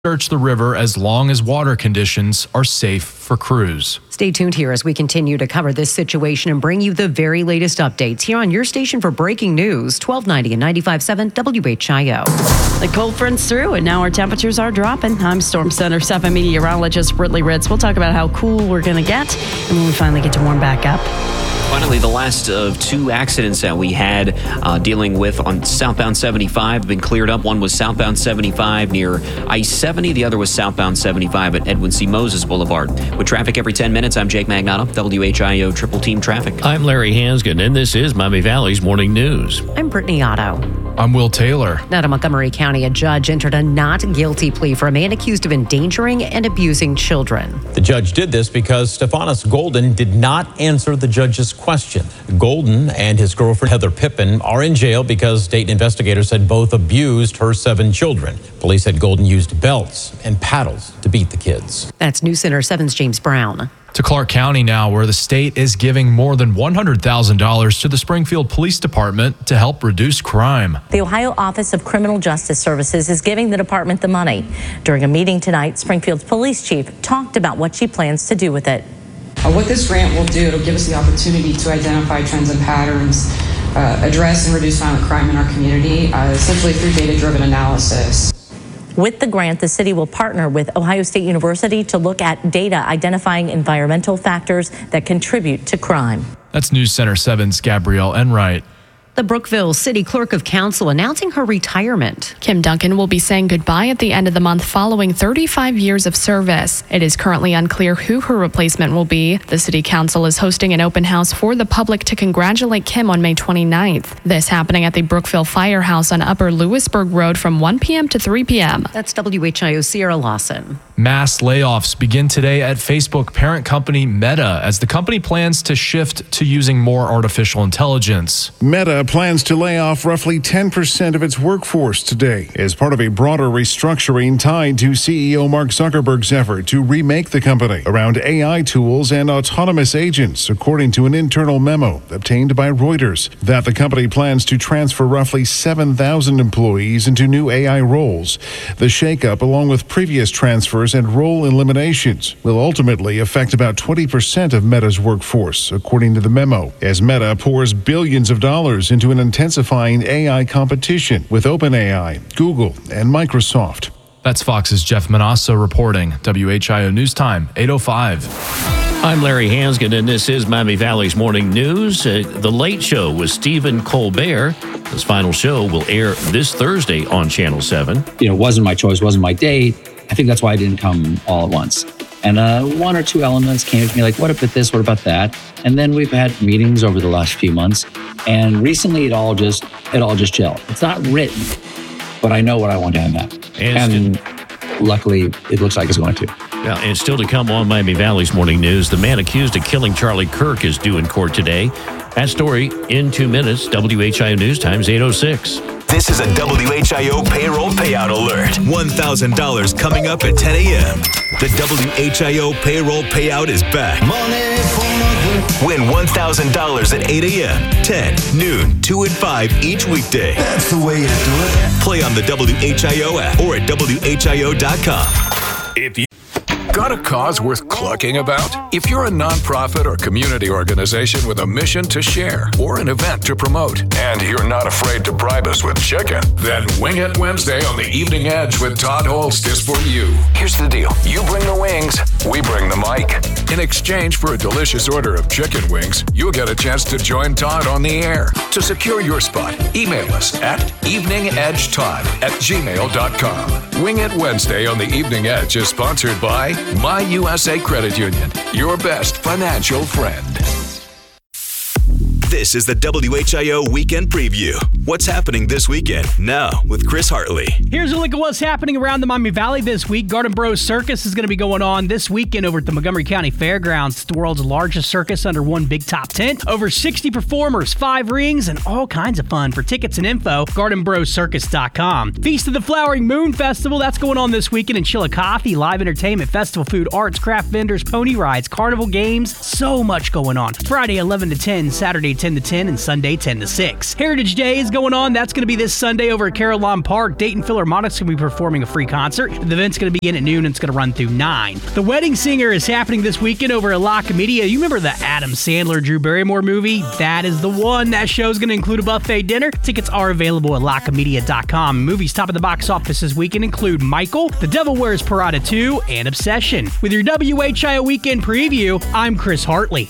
search the river as long as water conditions are safe for crews. Stay tuned here as we continue to cover this situation and bring you the very latest updates here on your station for breaking news, 1290 and 95.7 WHIO. The cold front's through and now our temperatures are dropping. I'm Storm Center 7 meteorologist Britley Ritz. We'll talk about how cool we're going to get and when we finally get to warm back up. Finally, the last of two accidents that we had dealing with on southbound 75 have been cleared up. One was southbound 75 near I-70. The other was southbound 75 at Edwin C. Moses Boulevard. With traffic every 10 minutes, I'm Jake Magnato, WHIO Triple Team Traffic. I'm Larry Hansgen, and this is Miami Valley's Morning News. I'm Brittany Otto. I'm Will Taylor. Out of Montgomery County, a judge entered a not guilty plea for a man accused of endangering and abusing children. The judge did this because Stephanos Golden did not answer the judge's question. Golden and his girlfriend Heather Pippin are in jail because state investigators said both abused her 7 children. Police said Golden used belts and paddles to beat the kids. That's News Center 7's James Brown. To Clark County now, where the state is giving more than $100,000 to the Springfield Police Department to help reduce crime. The Ohio Office of Criminal Justice Services is giving the department the money. During a meeting tonight, Springfield's police chief talked about what she plans to do with it. What this grant will do, it'll give us the opportunity to identify trends and patterns, address and reduce violent crime in our community, essentially through data-driven analysis. With the grant, the city will partner with Ohio State University to look at data identifying environmental factors that contribute to crime. That's News Center 7's Gabrielle Enright. The Brookville City Clerk of Council announcing her retirement. Kim Duncan will be saying goodbye at the end of the month following 35 years of service. It is currently unclear who her replacement will be. The City Council is hosting an open house for the public to congratulate Kim on May 29th. This happening at the Brookville Firehouse on Upper Lewisburg Road from 1 p.m. to 3 p.m. That's WHIO Sierra Lawson. Mass layoffs begin today at Facebook parent company Meta as the company plans to shift to using more artificial intelligence. Meta plans to lay off roughly 10% of its workforce today as part of a broader restructuring tied to CEO Mark Zuckerberg's effort to remake the company around AI tools and autonomous agents, according to an internal memo obtained by Reuters, that the company plans to transfer roughly 7,000 employees into new AI roles. The shakeup, along with previous transfers and role eliminations, will ultimately affect about 20% of Meta's workforce, according to the memo, as Meta pours billions of dollars into an intensifying AI competition with OpenAI, Google, and Microsoft. That's Fox's Jeff Manasso reporting. WHIO News Time, 8:05. I'm Larry Hansgen, and this is Miami Valley's Morning News. The Late Show with Stephen Colbert. His final show will air this Thursday on Channel 7. It wasn't my choice, wasn't my date. I think that's why I didn't come all at once. And one or two elements came to me like, what about this? What about that? And then we've had meetings over the last few months. And recently it all just gelled. It's not written, but I know what I want to end up. And luckily it looks like it's going to. Yeah, and still to come on Miami Valley's Morning News, the man accused of killing Charlie Kirk is due in court today. That story in 2 minutes. WHIO News Times 8:06. This is a WHIO payroll payout alert. $1,000 coming up at 10 a.m. The WHIO payroll payout is back. Win $1,000 at 8 a.m., 10, noon, 2 and 5 each weekday. That's the way you do it. Play on the WHIO app or at WHIO.com. If you got a cause worth clucking about? If you're a nonprofit or community organization with a mission to share or an event to promote, and you're not afraid to bribe us with chicken, then Wing It Wednesday on the Evening Edge with Todd Holst is for you. Here's the deal. You bring the wings, we bring the mic. In exchange for a delicious order of chicken wings, you'll get a chance to join Todd on the air. To secure your spot, email us at eveningedgetodd@gmail.com. Wing It Wednesday on the Evening Edge is sponsored by My USA Credit Union, your best financial friend. This is the WHIO Weekend Preview. What's happening this weekend? Now with Chris Hartley. Here's a look at what's happening around the Miami Valley this week. Garden Bros Circus is going to be going on this weekend over at the Montgomery County Fairgrounds. It's the world's largest circus under one big top tent. Over 60 performers, 5 rings, and all kinds of fun. For tickets and info, gardenbroscircus.com. Feast of the Flowering Moon Festival, that's going on this weekend in Chillicothe. Live entertainment, festival food, arts, craft vendors, pony rides, carnival games, so much going on. Friday 11 to 10, Saturday 10 to 10, and Sunday 10 to 6. Heritage Days going on. That's going to be this Sunday over at Carillon Park. Dayton Philharmonic's going to be performing a free concert. The event's going to begin at noon and it's going to run through 9. The Wedding Singer is happening this weekend over at La Comedia. You remember the Adam Sandler, Drew Barrymore movie? That is the one. That show's going to include a buffet dinner. Tickets are available at lacomedia.com. Movies top of the box office this weekend include Michael, The Devil Wears Prada 2, and Obsession. With your WHIO Weekend Preview, I'm Chris Hartley.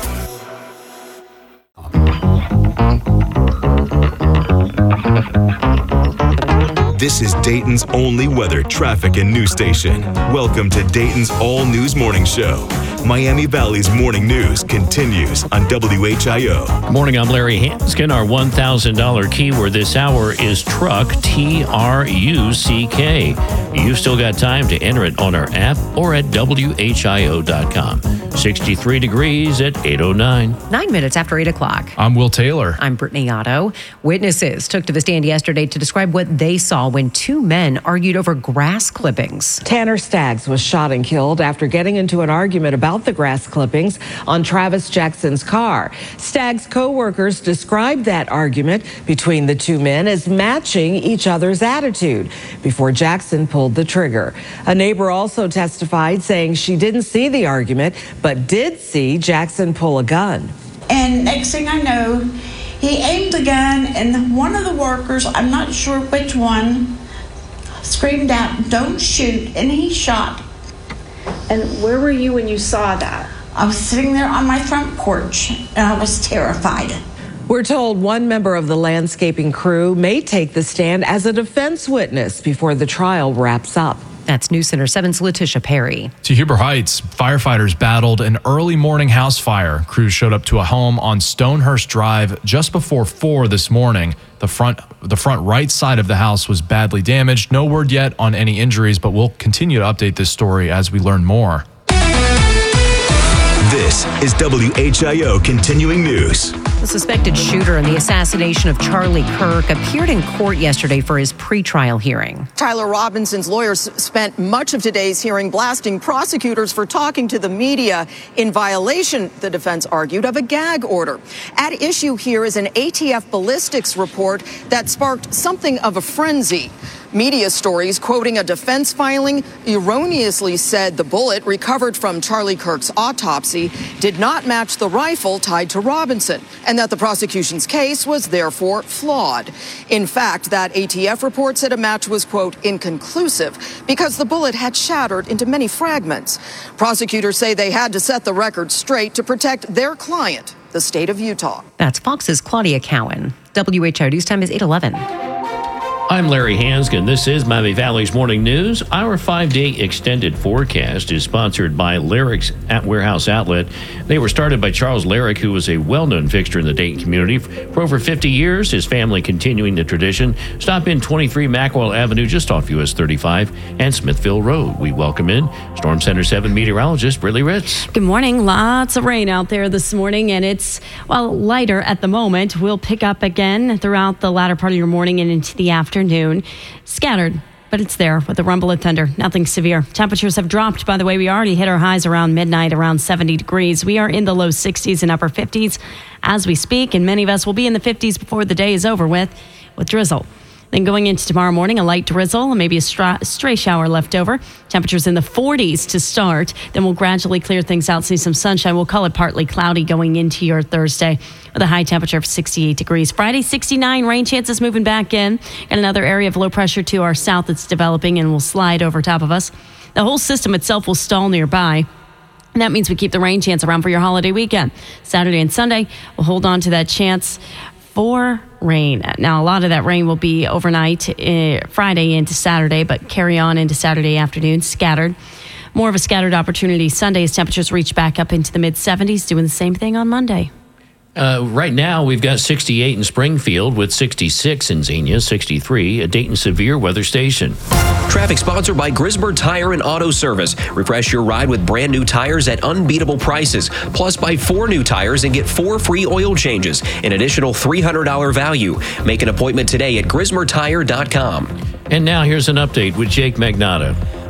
This is Dayton's only weather, traffic, and news station. Welcome to Dayton's All News Morning Show. Miami Valley's morning news continues on WHIO. Morning, I'm Larry Hanskin. Our $1,000 keyword this hour is truck, TRUCK. You've still got time to enter it on our app or at WHIO.com. 63 degrees at 8:09. 9 minutes after 8 o'clock. I'm Will Taylor. I'm Brittany Otto. Witnesses took to the stand yesterday to describe what they saw when two men argued over grass clippings. Tanner Staggs was shot and killed after getting into an argument about the grass clippings on Travis Jackson's car. Staggs' co-workers described that argument between the two men as matching each other's attitude before Jackson pulled the trigger. A neighbor also testified, saying she didn't see the argument, but did see Jackson pull a gun. And next thing I know, he aimed the gun, and one of the workers, I'm not sure which one, screamed out, "Don't shoot," and he shot. And where were you when you saw that? I was sitting there on my front porch, and I was terrified. We're told one member of the landscaping crew may take the stand as a defense witness before the trial wraps up. That's News Center 7's Letitia Perry. To Huber Heights, firefighters battled an early morning house fire. Crews showed up to a home on Stonehurst Drive just before 4 this morning. The front right side of the house was badly damaged. No word yet on any injuries, but we'll continue to update this story as we learn more. This is WHIO Continuing News. The suspected shooter in the assassination of Charlie Kirk appeared in court yesterday for his pretrial hearing. Tyler Robinson's lawyers spent much of today's hearing blasting prosecutors for talking to the media in violation, the defense argued, of a gag order. At issue here is an ATF ballistics report that sparked something of a frenzy. Media stories quoting a defense filing erroneously said the bullet recovered from Charlie Kirk's autopsy did not match the rifle tied to Robinson, and that the prosecution's case was therefore flawed. In fact, that ATF report said a match was, quote, inconclusive because the bullet had shattered into many fragments. Prosecutors say they had to set the record straight to protect their client, the state of Utah. That's Fox's Claudia Cowan. WHIO News Time is 8:11. I'm Larry Hanskin. This is Miami Valley's Morning News. Our 5-day extended forecast is sponsored by Larrick's at Warehouse Outlet. They were started by Charles Larrick, who was a well-known fixture in the Dayton community for over 50 years. His family continuing the tradition. Stop in 23 Mackwell Avenue, just off US 35 and Smithville Road. We welcome in Storm Center 7 meteorologist Brittany Ritz. Good morning. Lots of rain out there this morning, and it's, well, lighter at the moment. We'll pick up again throughout the latter part of your morning and into the afternoon. Scattered, but it's there with a rumble of thunder. Nothing severe. Temperatures have dropped, by the way. We already hit our highs around midnight, around 70 degrees. We are in the low 60s and upper 50s as we speak, and many of us will be in the 50s before the day is over with drizzle. Then going into tomorrow morning, a light drizzle and maybe a stray shower left over. Temperatures in the 40s to start. Then we'll gradually clear things out, see some sunshine. We'll call it partly cloudy going into your Thursday with a high temperature of 68 degrees. Friday, 69, rain chances moving back in. And another area of low pressure to our south that's developing and will slide over top of us. The whole system itself will stall nearby. And that means we keep the rain chance around for your holiday weekend. Saturday and Sunday, we'll hold on to that chance for rain. Now, a lot of that rain will be overnight, Friday into Saturday, but carry on into Saturday afternoon, scattered. More of a scattered opportunity Sunday as temperatures reach back up into the mid-70s, doing the same thing on Monday. Right now, we've got 68 in Springfield with 66 in Xenia, 63 at Dayton Severe Weather Station. Traffic sponsored by Grisberg Tire and Auto Service. Refresh your ride with brand new tires at unbeatable prices. Plus, buy 4 new tires and get 4 free oil changes, an additional $300 value. Make an appointment today at GrisbergTire.com. And now here's an update with Jake Magnotta.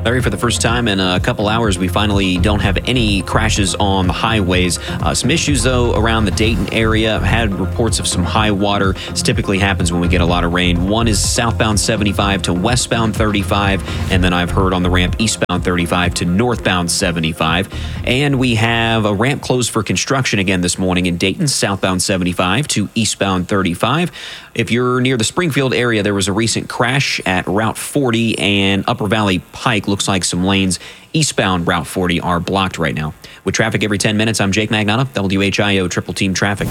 Larry, for the first time in a couple hours, we finally don't have any crashes on the highways. Some issues, though, around the Dayton area. I've had reports of some high water. This typically happens when we get a lot of rain. One is southbound 75 to westbound 35, and then I've heard on the ramp eastbound 35 to northbound 75. And we have a ramp closed for construction again this morning in Dayton, southbound 75 to eastbound 35. If you're near the Springfield area, there was a recent crash at Route 40 and Upper Valley Pike. Looks like some lanes eastbound Route 40 are blocked right now. With traffic every 10 minutes, I'm Jake Magnotta, WHIO Triple Team Traffic.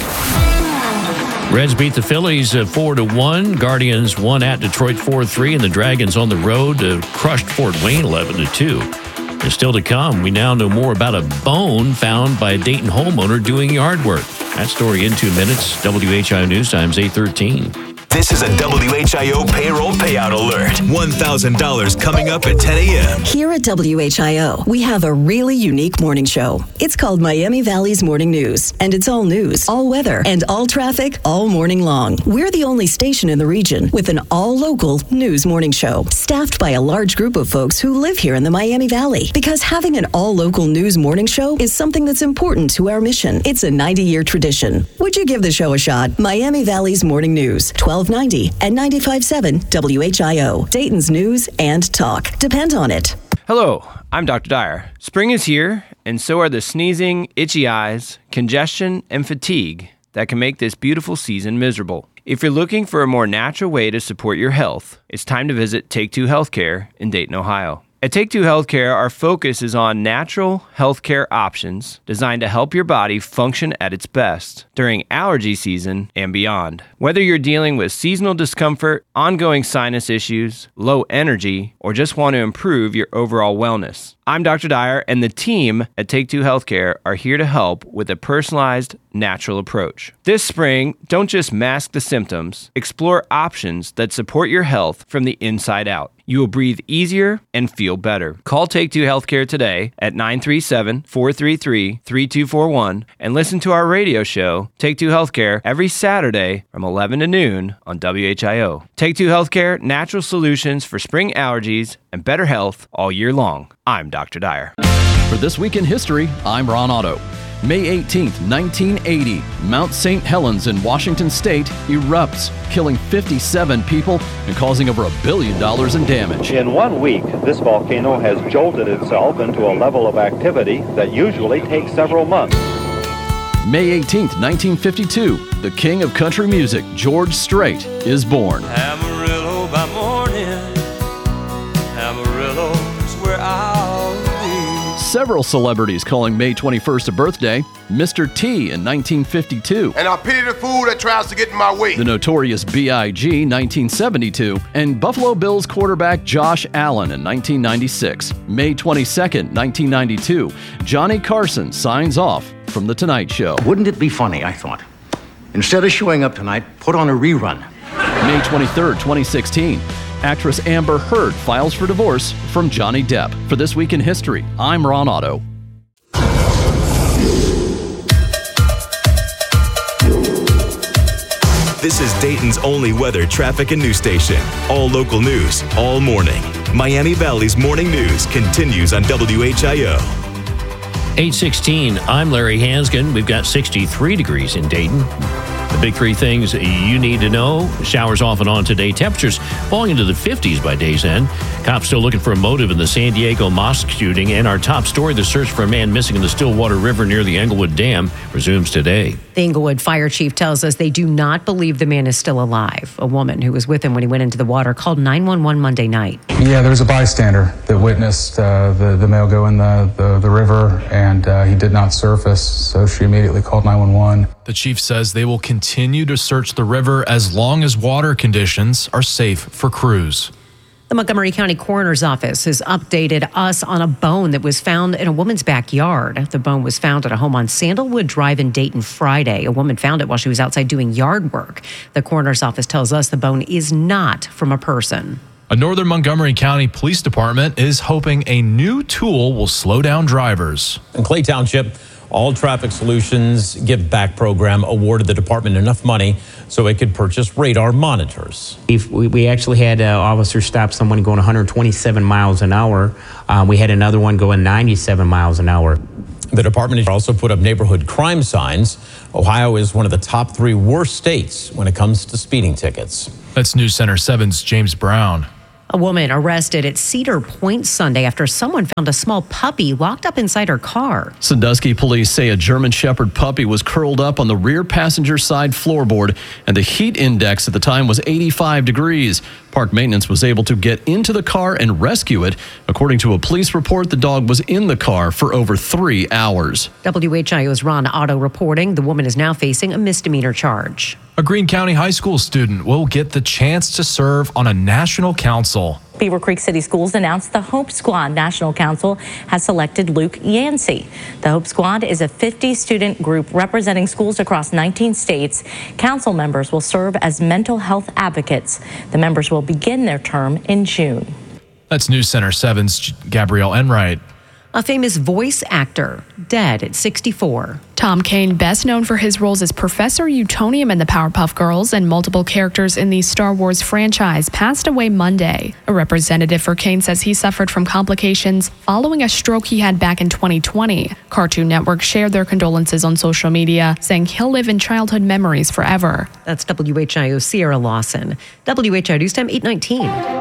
Reds beat the Phillies 4-1. Guardians won at Detroit 4-3, and the Dragons on the road crushed Fort Wayne 11-2. And still to come, we now know more about a bone found by a Dayton homeowner doing yard work. That story in 2 minutes. WHIO News Times 8:13. This is a WHIO payroll payout alert. $1,000 coming up at 10 a.m. Here at WHIO, we have a really unique morning show. It's called Miami Valley's Morning News, and it's all news, all weather, and all traffic all morning long. We're the only station in the region with an all-local news morning show, staffed by a large group of folks who live here in the Miami Valley. Because having an all-local news morning show is something that's important to our mission. It's a 90-year tradition. Would you give the show a shot? Miami Valley's Morning News, 1290 and 95.7 WHIO. Dayton's news and talk. Depend on it. Hello, I'm Dr. Dyer. Spring is here, and so are the sneezing, itchy eyes, congestion, and fatigue that can make this beautiful season miserable. If you're looking for a more natural way to support your health, it's time to visit Take Two Healthcare in Dayton, Ohio. At Take Two Healthcare, our focus is on natural healthcare options designed to help your body function at its best during allergy season and beyond. Whether you're dealing with seasonal discomfort, ongoing sinus issues, low energy, or just want to improve your overall wellness, I'm Dr. Dyer, and the team at Take Two Healthcare are here to help with a personalized, natural approach. This spring, don't just mask the symptoms, explore options that support your health from the inside out. You will breathe easier and feel better. Call Take Two Healthcare today at 937-433-3241 and listen to our radio show, Take Two Healthcare, every Saturday from 11 to noon on WHIO. Take Two Healthcare, natural solutions for spring allergies and better health all year long. I'm Dr. Dyer. For This Week in History, I'm Ron Otto. May 18th, 1980, Mount St. Helens in Washington State erupts, killing 57 people and causing over $1 billion in damage. In 1 week, this volcano has jolted itself into a level of activity that usually takes several months. May 18th, 1952, the king of country music, George Strait, is born. Amarillo by morning, Amarillo's where I'll be. Several celebrities calling May 21st a birthday. Mr. T in 1952. And I pity the fool that tries to get in my way. The Notorious B.I.G. 1972. And Buffalo Bills quarterback Josh Allen in 1996. May 22nd, 1992. Johnny Carson signs off from The Tonight Show. Wouldn't it be funny, I thought, instead of showing up tonight, put on a rerun. May 23rd, 2016. Actress Amber Heard files for divorce from Johnny Depp. For This Week in History, I'm Ron Otto. This is Dayton's only weather, traffic, and news station. All local news, all morning. Miami Valley's Morning News continues on WHIO. 8:16, I'm Larry Hansgen. We've got 63 degrees in Dayton. The big three things you need to know: showers off and on today. Temperatures falling into the 50s by day's end. Cops still looking for a motive in the San Diego mosque shooting. And our top story, the search for a man missing in the Stillwater River near the Englewood Dam, resumes today. The Englewood fire chief tells us they do not believe the man is still alive. A woman who was with him when he went into the water called 911 Monday night. Yeah, there was a bystander that witnessed the male go in the river, and he did not surface, so she immediately called 911. The chief says they will continue to search the river as long as water conditions are safe for crews. The Montgomery County Coroner's Office has updated us on a bone that was found in a woman's backyard. The bone was found at a home on Sandalwood Drive in Dayton Friday. A woman found it while she was outside doing yard work. The Coroner's Office tells us the bone is not from a person. A Northern Montgomery County Police Department is hoping a new tool will slow down drivers. In Clay Township, All Traffic Solutions Give Back program awarded the department enough money so it could purchase radar monitors. We actually had officers stop someone going 127 miles an hour We had another one going 97 miles an hour. The department also put up neighborhood crime signs. Ohio is one of the top 3 worst states when it comes to speeding tickets. That's News Center 7's James Brown. A woman arrested at Cedar Point Sunday after someone found a small puppy locked up inside her car. Sandusky police say a German Shepherd puppy was curled up on the rear passenger side floorboard, and the heat index at the time was 85 degrees. Park maintenance was able to get into the car and rescue it. According to a police report, the dog was in the car for over 3 hours. WHIO's Ron Otto reporting the woman is now facing a misdemeanor charge. A Greene County high school student will get the chance to serve on a national council. Beaver Creek City Schools announced the Hope Squad National Council has selected Luke Yancey. The Hope Squad is a 50-student group representing schools across 19 states. Council members will serve as mental health advocates. The members will begin their term in June. That's News Center 7's Gabrielle Enright. A famous voice actor, dead at 64. Tom Kane, best known for his roles as Professor Utonium in the Powerpuff Girls and multiple characters in the Star Wars franchise, passed away Monday. A representative for Kane says he suffered from complications following a stroke he had back in 2020. Cartoon Network shared their condolences on social media, saying he'll live in childhood memories forever. That's WHIO's Sierra Lawson. WHIO News Time 8:19.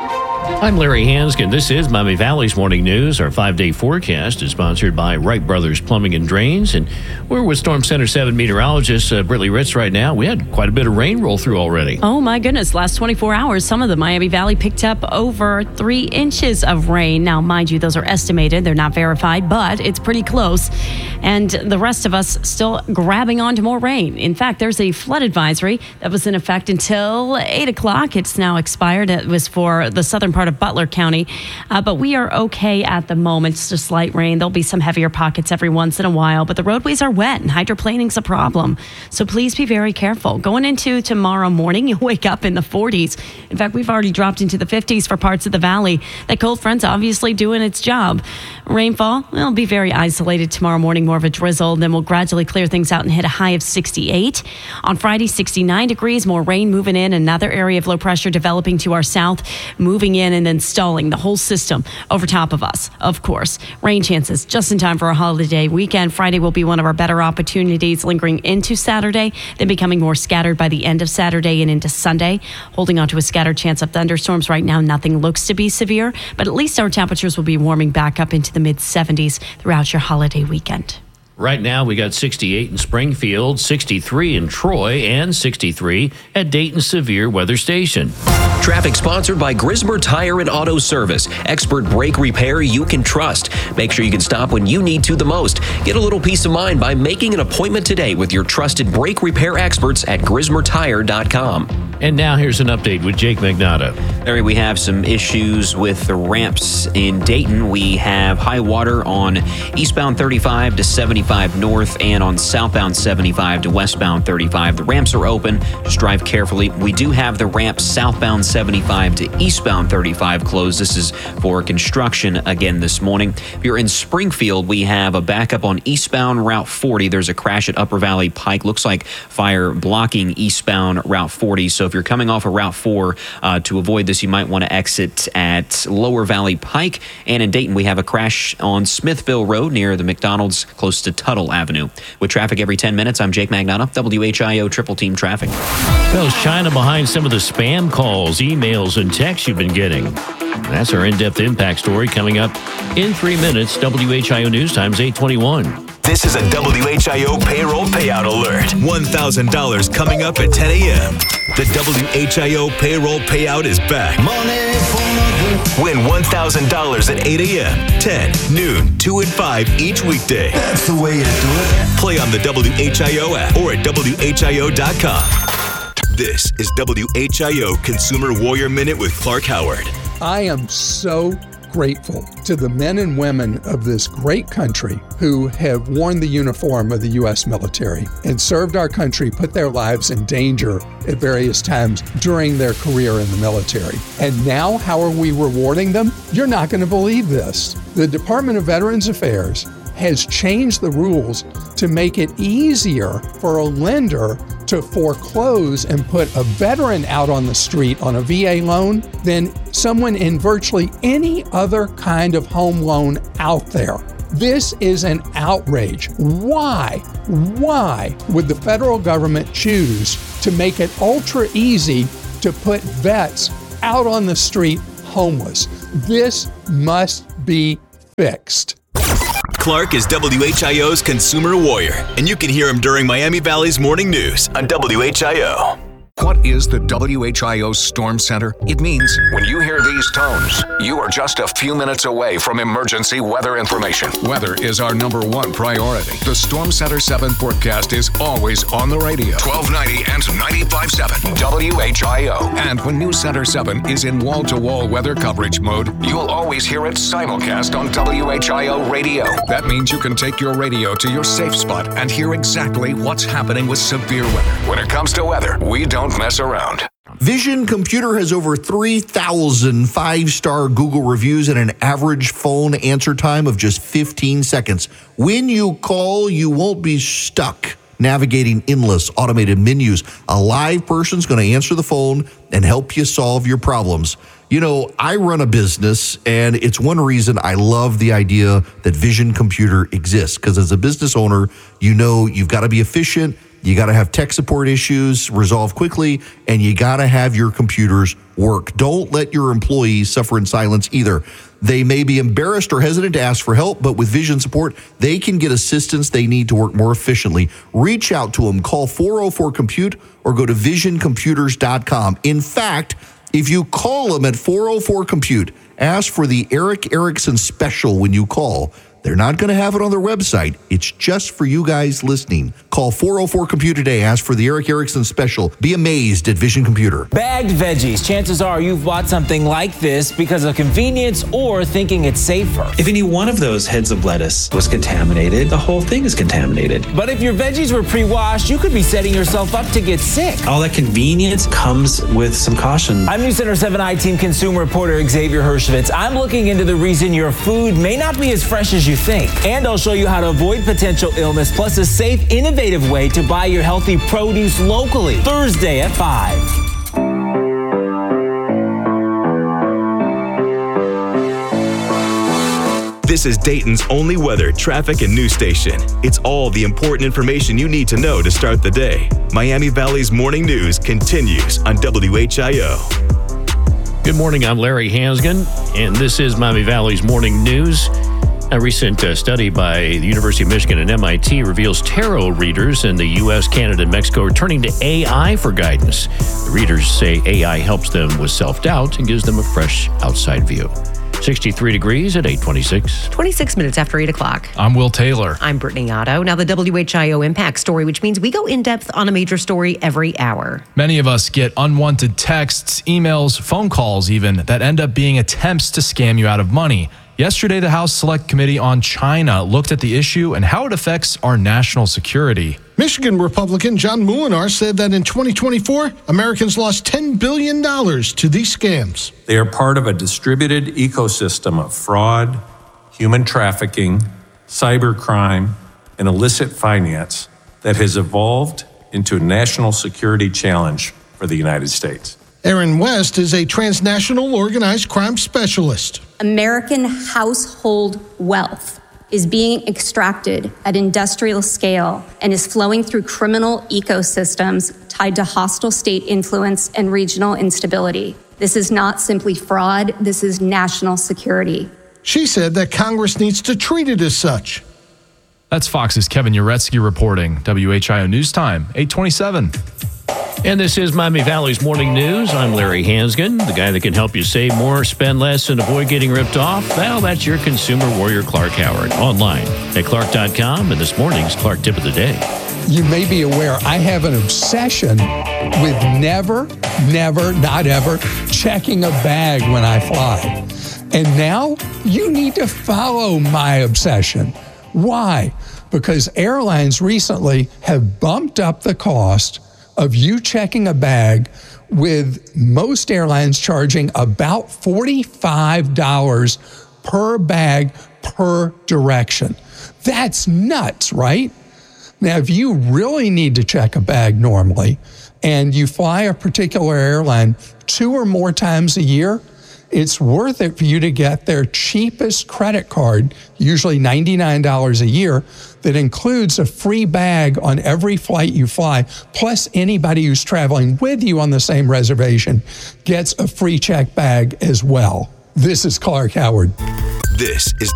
I'm Larry Hanskin. This is Miami Valley's Morning News. Our 5-day forecast is sponsored by Wright Brothers Plumbing and Drains. And we're with Storm Center 7 meteorologist Brittany Ritz right now. We had quite a bit of rain roll through already. Oh, my goodness. Last 24 hours, some of the Miami Valley picked up over 3 inches of rain. Now, mind you, those are estimated. They're not verified, but it's pretty close. And the rest of us still grabbing onto more rain. In fact, there's a flood advisory that was in effect until 8 o'clock. It's now expired. It was for the southern part of Butler County, but we are okay at the moment. It's just light rain. There'll be some heavier pockets every once in a while, but the roadways are wet and hydroplaning's a problem. So please be very careful. Going into tomorrow morning, you'll wake up in the 40s. In fact, we've already dropped into the 50s for parts of the valley. That cold front's obviously doing its job. Rainfall will be very isolated tomorrow morning, more of a drizzle. Then we'll gradually clear things out and hit a high of 68. On Friday, 69 degrees, more rain moving in. Another area of low pressure developing to our south, moving in and then stalling the whole system over top of us, of course. Rain chances just in time for a holiday weekend. Friday will be one of our better opportunities, lingering into Saturday, then becoming more scattered by the end of Saturday and into Sunday. Holding on to a scattered chance of thunderstorms right now. Nothing looks to be severe, but at least our temperatures will be warming back up into the mid-70s throughout your holiday weekend. Right now, we got 68 in Springfield, 63 in Troy, and 63 at Dayton Severe Weather Station. Traffic sponsored by Grismer Tire and Auto Service. Expert brake repair you can trust. Make sure you can stop when you need to the most. Get a little peace of mind by making an appointment today with your trusted brake repair experts at GrismerTire.com. And now here's an update with Jake Magnotta. Larry, we have some issues with the ramps in Dayton. We have high water on eastbound 35 to 75 north and on southbound 75 to westbound 35. The ramps are open. Just drive carefully. We do have the ramp southbound 75 to eastbound 35 closed. This is for construction again this morning. If you're in Springfield, we have a backup on eastbound Route 40. There's a crash at Upper Valley Pike. Looks like fire blocking eastbound Route 40. So if you're coming off of Route 4, to avoid this, you might want to exit at Lower Valley Pike. And in Dayton, we have a crash on Smithville Road near the McDonald's close to Tuttle Avenue. With traffic every 10 minutes, I'm Jake Magnotta, WHIO Triple Team Traffic. Well, China behind some of the spam calls, emails, and texts you've been getting. That's our in-depth impact story coming up in 3 minutes. WHIO News Time's 8:21. This is a WHIO payroll payout alert. $1,000 coming up at 10 a.m. The WHIO payroll payout is back. Win $1,000 at 8 a.m., 10, noon, 2 and 5 each weekday. That's the way you do it. Play on the WHIO app or at WHIO.com. This is WHIO Consumer Warrior Minute with Clark Howard. I am so grateful to the men and women of this great country who have worn the uniform of the U.S. military and served our country, put their lives in danger at various times during their career in the military. And now, how are we rewarding them? You're not going to believe this. The Department of Veterans Affairs has changed the rules to make it easier for a lender to foreclose and put a veteran out on the street on a VA loan than someone in virtually any other kind of home loan out there. This is an outrage. Why would the federal government choose to make it ultra easy to put vets out on the street homeless? This must be fixed. Clark is WHIO's consumer warrior, and you can hear him during Miami Valley's morning news on WHIO. What is the WHIO Storm Center? It means when you hear these tones, you are just a few minutes away from emergency weather information. Weather is our #1 priority. The Storm Center 7 forecast is always on the radio. 1290 and 95.7 WHIO. And when News Center 7 is in wall-to-wall weather coverage mode, you'll always hear it simulcast on WHIO radio. That means you can take your radio to your safe spot and hear exactly what's happening with severe weather. When it comes to weather, we don't mess around. Vision Computer has over 3,000 five-star Google reviews and an average phone answer time of just 15 seconds. When you call, you won't be stuck navigating endless automated menus. A live person's going to answer the phone and help you solve your problems. You know, I run a business, and it's one reason I love the idea that Vision Computer exists, because as a business owner, you know you've got to be efficient. You got to have tech support issues resolved quickly, and you got to have your computers work. Don't let your employees suffer in silence either. They may be embarrassed or hesitant to ask for help, but with Vision support, they can get assistance they need to work more efficiently. Reach out to them. Call 404-COMPUTE or go to visioncomputers.com. In fact, if you call them at 404-COMPUTE, ask for the Eric Erickson special when you call. They're not going to have it on their website. It's just for you guys listening. Call 404-COMPUTE today. Ask for the Eric Erickson special. Be amazed at Vision Computer. Bagged veggies. Chances are you've bought something like this because of convenience or thinking it's safer. If any one of those heads of lettuce was contaminated, the whole thing is contaminated. But if your veggies were pre-washed, you could be setting yourself up to get sick. All that convenience comes with some caution. I'm News Center 7 I-Team consumer reporter Xavier Hershevitz. I'm looking into the reason your food may not be as fresh as you think. And I'll show you how to avoid potential illness, plus a safe, innovative way to buy your healthy produce locally. Thursday at 5. This is Dayton's only weather, traffic, and news station. It's all the important information you need to know to start the day. Miami Valley's morning news continues on WHIO. Good morning, I'm Larry Hansgen, and this is Miami Valley's morning news. A recent study by the University of Michigan and MIT reveals tarot readers in the U.S., Canada, and Mexico are turning to AI for guidance. The readers say AI helps them with self-doubt and gives them a fresh outside view. 63 degrees at 8:26. 26 minutes after 8 o'clock. I'm Will Taylor. I'm Brittany Otto. Now the WHIO Impact Story, which means we go in-depth on a major story every hour. Many of us get unwanted texts, emails, phone calls even, that end up being attempts to scam you out of money. Yesterday, the House Select Committee on China looked at the issue and how it affects our national security. Michigan Republican John Moolenaar said that in 2024, Americans lost $10 billion to these scams. They are part of a distributed ecosystem of fraud, human trafficking, cybercrime, and illicit finance that has evolved into a national security challenge for the United States. Aaron West is a transnational organized crime specialist. American household wealth is being extracted at industrial scale and is flowing through criminal ecosystems tied to hostile state influence and regional instability. This is not simply fraud, this is national security. She said that Congress needs to treat it as such. That's Fox's Kevin Uretsky reporting. WHIO News Time, 8:27. And this is Miami Valley's Morning News. I'm Larry Hansgen, the guy that can help you save more, spend less, and avoid getting ripped off. Well, that's your consumer warrior, Clark Howard, online at clark.com. And this morning's Clark Tip of the Day. You may be aware I have an obsession with never, not ever checking a bag when I fly. And now you need to follow my obsession. Why? Because airlines recently have bumped up the cost of you checking a bag, with most airlines charging about $45 per bag per direction. That's nuts, right? Now, if you really need to check a bag normally and you fly a particular airline 2 or more times a year, it's worth it for you to get their cheapest credit card, usually $99 a year, that includes a free bag on every flight you fly, plus anybody who's traveling with you on the same reservation gets a free check bag as well. This is Clark Howard. This is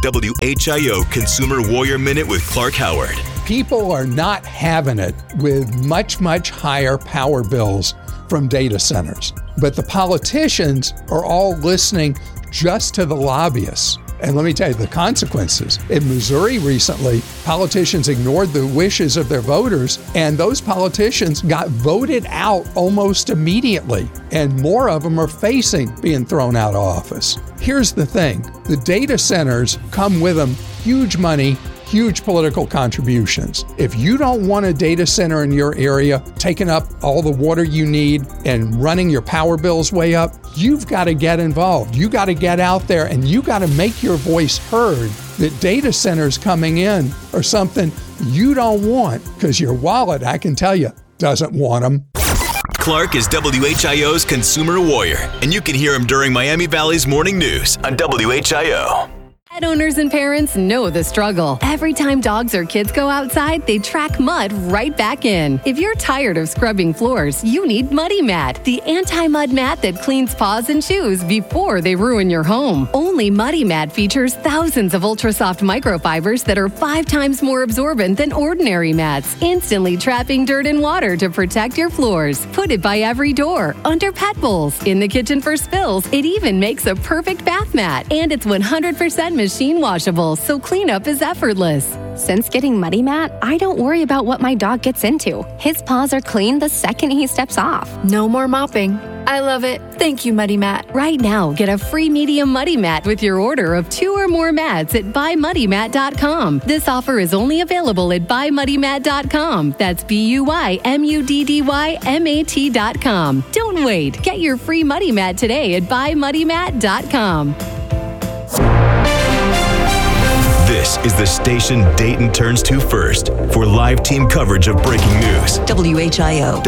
WHIO Consumer Warrior Minute with Clark Howard. People are not having it with much, much higher power bills from data centers. But the politicians are all listening just to the lobbyists. And let me tell you the consequences. In Missouri recently, politicians ignored the wishes of their voters, and those politicians got voted out almost immediately. And more of them are facing being thrown out of office. Here's the thing. The data centers come with them huge money, huge political contributions. If you don't want a data center in your area taking up all the water you need and running your power bills way up, you've got to get involved. You got to get out there and you got to make your voice heard that data centers coming in are something you don't want, because your wallet, I can tell you, doesn't want them. Clark is WHIO's Consumer Warrior, and you can hear him during Miami Valley's Morning News on WHIO. Pet owners and parents know the struggle. Every time dogs or kids go outside, they track mud right back in. If you're tired of scrubbing floors, you need Muddy Mat, the anti-mud mat that cleans paws and shoes before they ruin your home. Only Muddy Mat features thousands of ultra-soft microfibers that are 5 times more absorbent than ordinary mats, instantly trapping dirt and water to protect your floors. Put it by every door, under pet bowls, in the kitchen for spills. It even makes a perfect bath mat, and it's 100% machine washable, so cleanup is effortless. Since getting Muddy Mat, I don't worry about what my dog gets into. His paws are clean the second he steps off. No more mopping. I love it. Thank you, Muddy Mat. Right now, get a free medium Muddy Mat with your order of 2 or more mats at buymuddymat.com. This offer is only available at buymuddymat.com. That's buymuddymat.com. Don't wait. Get your free Muddy Mat today at buymuddymat.com. This is the station Dayton turns to first for live team coverage of breaking news. WHIO.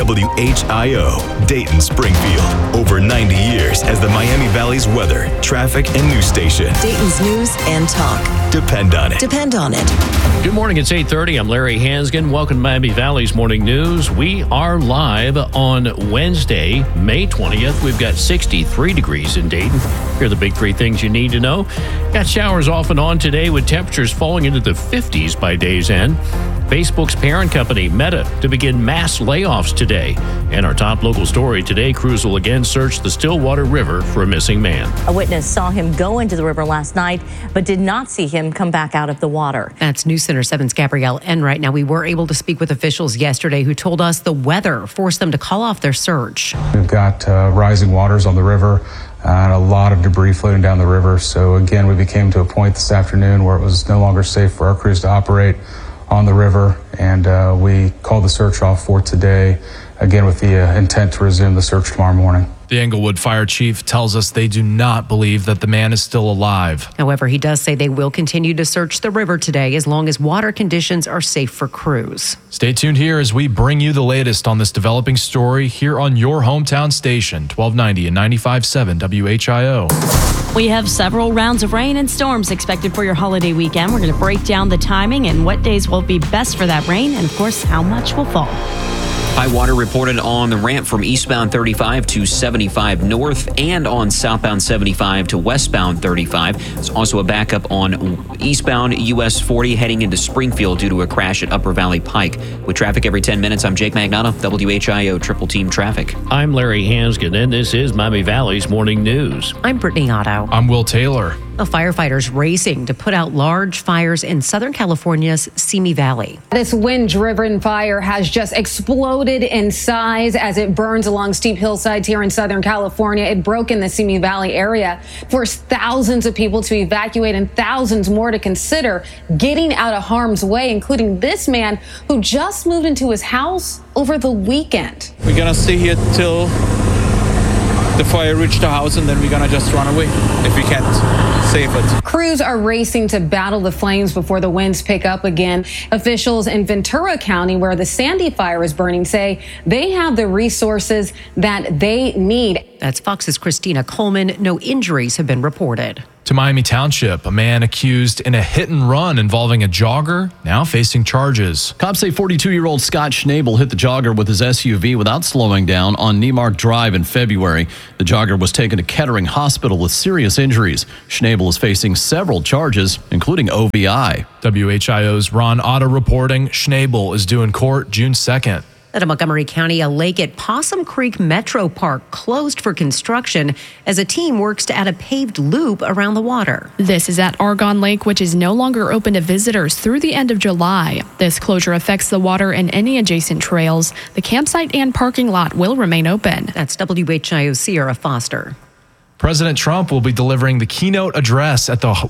WHIO, Dayton, Springfield. Over 90 years as the Miami Valley's weather, traffic, and news station. Dayton's news and talk. Depend on it. Depend on it. Good morning. It's 8:30. I'm Larry Hansgen. Welcome to Miami Valley's Morning News. We are live on Wednesday, May 20th. We've got 63 degrees in Dayton. Here are the big 3 things you need to know. Got showers off and on today with temperatures falling into the 50s by day's end. Facebook's parent company, Meta, to begin mass layoffs today. And our top local story today, crews will again search the Stillwater River for a missing man. A witness saw him go into the river last night, but did not see him come back out of the water. That's News Center 7's Gabrielle Enright. Now, we were able to speak with officials yesterday who told us the weather forced them to call off their search. We've got rising waters on the river and a lot of debris floating down the river. So again, we came to a point this afternoon where it was no longer safe for our crews to operate on the river, and we called the search off for today, again with the intent to resume the search tomorrow morning. The Englewood Fire Chief tells us they do not believe that the man is still alive. However, he does say they will continue to search the river today as long as water conditions are safe for crews. Stay tuned here as we bring you the latest on this developing story here on your hometown station, 1290 and 95.7 WHIO. We have several rounds of rain and storms expected for your holiday weekend. We're going to break down the timing and what days will be best for that rain and, of course, how much will fall. High water reported on the ramp from eastbound 35 to 75 north and on southbound 75 to westbound 35. There's also a backup on eastbound US 40 heading into Springfield due to a crash at Upper Valley Pike. With traffic every 10 minutes, I'm Jake Magnotta, WHIO Triple Team Traffic. I'm Larry Hansgen, and this is Miami Valley's Morning News. I'm Brittany Otto. I'm Will Taylor. The firefighters racing to put out large fires in Southern California's Simi Valley. This wind-driven fire has just exploded in size as it burns along steep hillsides here in Southern California. It broke in the Simi Valley area, forced thousands of people to evacuate and thousands more to consider getting out of harm's way, including this man who just moved into his house over the weekend. We're gonna stay here till the fire reached the house, and then we're gonna just run away if we can't safe. Crews are racing to battle the flames before the winds pick up again. Officials in Ventura County, where the Sandy fire is burning, say they have the resources that they need. That's Fox's Christina Coleman. No injuries have been reported. To Miami Township, a man accused in a hit and run involving a jogger now facing charges. Cops say 42-year-old Scott Schnabel hit the jogger with his SUV without slowing down on Niemark Drive in February. The jogger was taken to Kettering Hospital with serious injuries. Schnabel is facing several charges, including OVI. WHIO's Ron Otta reporting Schnabel is due in court June 2nd. At Montgomery County, a lake at Possum Creek Metro Park closed for construction as a team works to add a paved loop around the water. This is at Argonne Lake, which is no longer open to visitors through the end of July. This closure affects the water and any adjacent trails. The campsite and parking lot will remain open. That's WHIO's Sierra Foster. President Trump will be delivering the keynote address at the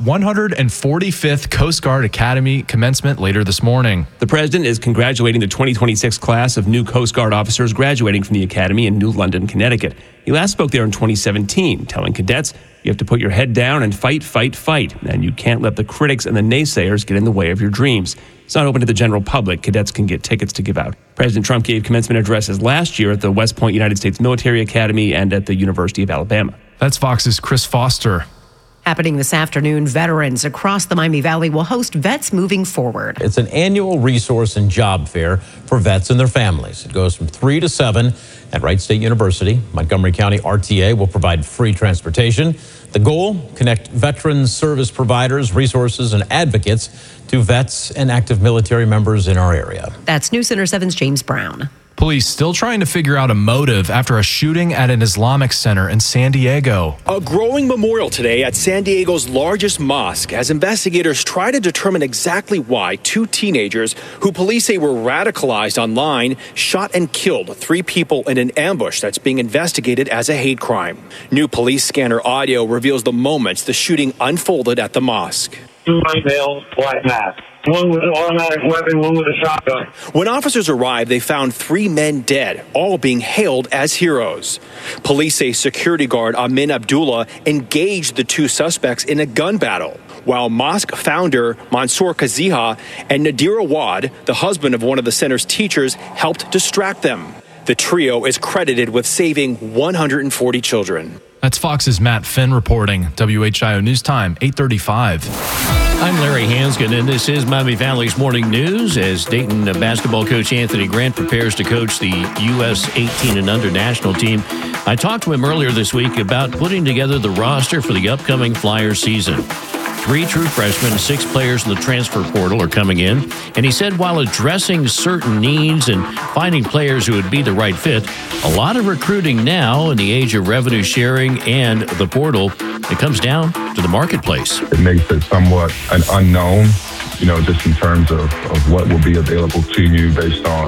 145th Coast Guard Academy commencement later this morning. The president is congratulating the 2026 class of new Coast Guard officers graduating from the academy in New London, Connecticut. He last spoke there in 2017, telling cadets, you have to put your head down and fight, fight, fight. And you can't let the critics and the naysayers get in the way of your dreams. It's not open to the general public. Cadets can get tickets to give out. President Trump gave commencement addresses last year at the West Point United States Military Academy and at the University of Alabama. That's Fox's Chris Foster. Happening this afternoon, veterans across the Miami Valley will host Vets Moving Forward. It's an annual resource and job fair for vets and their families. It goes from 3 to 7 at Wright State University. Montgomery County RTA will provide free transportation. The goal, connect veterans, service providers, resources, and advocates to vets and active military members in our area. That's News Center 7's James Brown. Police still trying to figure out a motive after a shooting at an Islamic center in San Diego. A growing memorial today at San Diego's largest mosque as investigators try to determine exactly why two teenagers who police say were radicalized online shot and killed 3 people in an ambush that's being investigated as a hate crime. New police scanner audio reveals the moments the shooting unfolded at the mosque. 2 white males, black mask. One with an automatic weapon, one with a shotgun. When officers arrived, they found 3 men dead, all being hailed as heroes. Police say security guard Amin Abdullah engaged the 2 suspects in a gun battle, while mosque founder Mansour Kaziha and Nadir Awad, the husband of one of the center's teachers, helped distract them. The trio is credited with saving 140 children. That's Fox's Matt Finn reporting. WHIO News Time, 8:35. I'm Larry Hanskin, and this is Miami Valley's Morning News as Dayton basketball coach Anthony Grant prepares to coach the U.S. 18 and under national team. I talked to him earlier this week about putting together the roster for the upcoming Flyers season. 3 true freshmen, 6 players in the transfer portal are coming in. And he said while addressing certain needs and finding players who would be the right fit, a lot of recruiting now in the age of revenue sharing and the portal, it comes down to the marketplace. It makes it somewhat an unknown, just in terms of what will be available to you based on,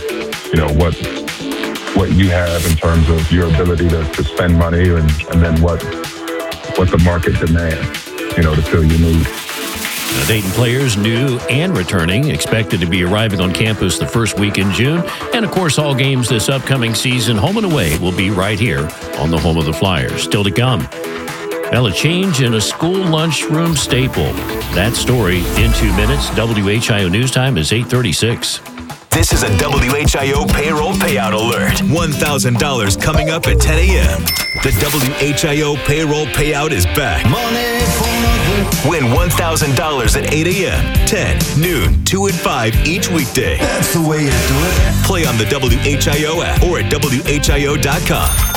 what you have in terms of your ability to spend money and then what the market demands. To fill your needs. Dayton players, new and returning, expected to be arriving on campus the first week in June. And, of course, all games this upcoming season, home and away, will be right here on the home of the Flyers. Still to come. Well, a change in a school lunchroom staple. That story in 2 minutes. WHIO News Time is 8:36. This is a WHIO payroll payout alert. $1,000 coming up at 10 a.m. The WHIO payroll payout is back. Win $1,000 at 8 a.m., 10, noon, 2 and 5 each weekday. That's the way you do it. Play on the WHIO app or at WHIO.com.